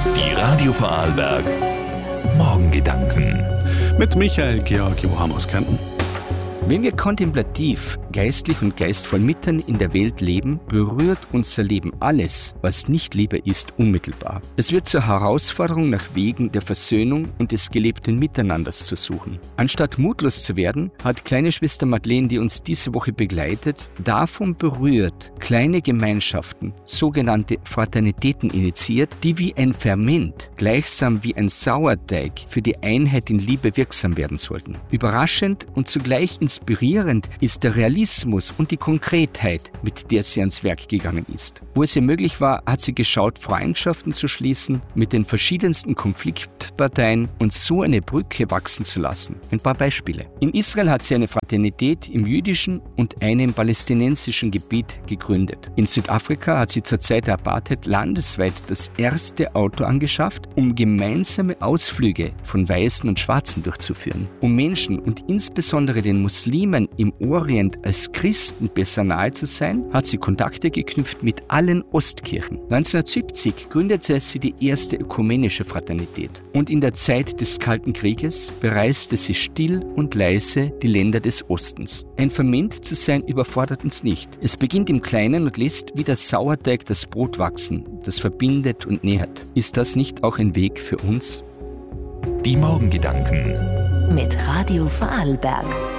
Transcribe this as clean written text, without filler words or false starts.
Die Radio Vorarlberg Morgengedanken mit Michael Georg Johann aus Kärnten. Wenn wir kontemplativ, geistlich und geistvoll mitten in der Welt leben, berührt unser Leben alles, was nicht Liebe ist, unmittelbar. Es wird zur Herausforderung, nach Wegen der Versöhnung und des gelebten Miteinanders zu suchen. Anstatt mutlos zu werden, hat kleine Schwester Madeleine, die uns diese Woche begleitet, davon berührt, kleine Gemeinschaften, sogenannte Fraternitäten initiiert, die wie ein Ferment, gleichsam wie ein Sauerteig, für die Einheit in Liebe wirksam werden sollten. Überraschend und zugleich inspirierend ist der Realismus und die Konkretheit, mit der sie ans Werk gegangen ist. Wo es ihr möglich war, hat sie geschaut, Freundschaften zu schließen mit den verschiedensten Konfliktparteien und so eine Brücke wachsen zu lassen. Ein paar Beispiele. In Israel hat sie eine Fraternität im jüdischen und eine im palästinensischen Gebiet gegründet. In Südafrika hat sie zur Zeit der Apartheid landesweit das erste Auto angeschafft, um gemeinsame Ausflüge von Weißen und Schwarzen durchzuführen. Um Menschen und insbesondere den Muslimen im Orient als Christen besser nahe zu sein, hat sie Kontakte geknüpft mit allen Ostkirchen. 1970 gründete sie die erste ökumenische Fraternität. Und in der Zeit des Kalten Krieges bereiste sie still und leise die Länder des Ostens. Ein Ferment zu sein überfordert uns nicht. Es beginnt im Kleinen und lässt wie der Sauerteig das Brot wachsen, das verbindet und nährt. Ist das nicht auch ein Weg für uns? Die Morgengedanken mit Radio Vorarlberg.